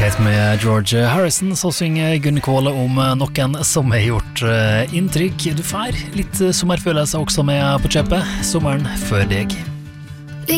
Kate med George Harrison, så synger Gunn Kåle om noen som har gjort inntrykk. Du får litt sommerfølelse også med på kjøpet. Sommeren før deg.